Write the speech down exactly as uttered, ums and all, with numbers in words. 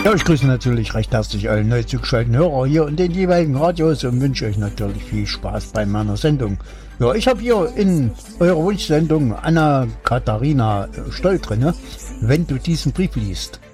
Ja, ich grüße natürlich recht herzlich alle neu zugeschalteten Hörer hier in den jeweiligen Radios und wünsche euch natürlich viel Spaß bei meiner Sendung. Ja, ich habe hier in eurer Wunschsendung Anna-Katharina Stoll drinne, wenn du diesen Brief liest.